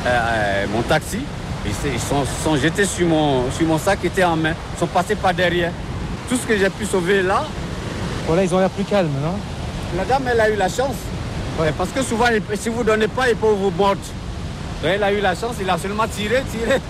mon taxi. Ils sont jetés sur mon sac qui était en main. Ils sont passés par derrière. Tout ce que j'ai pu sauver là. Voilà, ils ont l'air plus calmes, non? La dame, elle a eu la chance. Ouais, parce que souvent, si vous ne donnez pas, ils peuvent vous mordre. Elle a eu la chance, il a seulement tiré.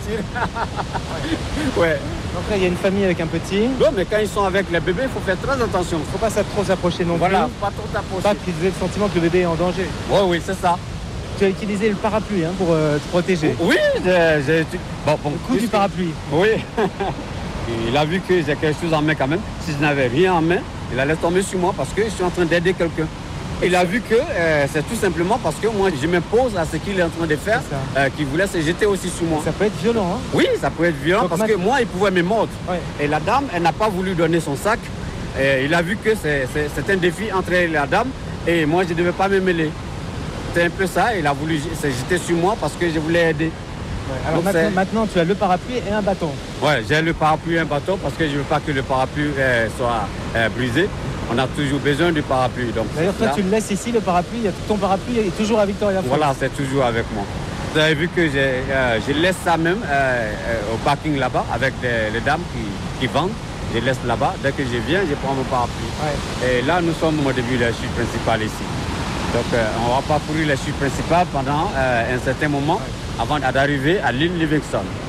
Ouais. Donc là, il y a une famille avec un petit. Non, mais quand ils sont avec les bébés, il faut faire très attention. Il ne faut pas trop s'approcher non voilà, plus. pas trop s'approcher. Pas qu'ils aient le sentiment que le bébé est en danger. Oui, oui, c'est ça. Tu as utilisé le parapluie pour te protéger. Oui, j'ai bon, le coup du parapluie. Oui. Il a vu que j'ai quelque chose en main quand même. Si je n'avais rien en main, il allait tomber sur moi parce que je suis en train d'aider quelqu'un. Il a vu que c'est tout simplement parce que moi, je m'impose à ce qu'il est en train de faire, qu'il voulait se jeter aussi sur moi. Ça peut être violent, hein? Oui, ça peut être violent. Donc, parce que moi, il pouvait me mordre. Ouais. Et la dame, elle n'a pas voulu donner son sac. Et il a vu que c'est un défi entre la dame et moi, je ne devais pas me mêler. C'est un peu ça. Il a voulu se jeter sur moi parce que je voulais aider. Ouais. Alors maintenant, tu as le parapluie et un bâton. Oui, j'ai le parapluie et un bâton parce que je ne veux pas que le parapluie soit brisé. On a toujours besoin du parapluie. D'ailleurs, toi, tu le laisses ici, le parapluie. Ton parapluie est toujours à Victoria Falls. Voilà, c'est toujours avec moi. Vous avez vu que je laisse ça même au parking là-bas avec les dames qui vendent. Je laisse là-bas. Dès que je viens, je prends mon parapluie. Ouais. Et là, nous sommes au début de la chute principale ici. Donc, on va parcourir la chute principale pendant un certain moment avant d'arriver à l'île Livingston.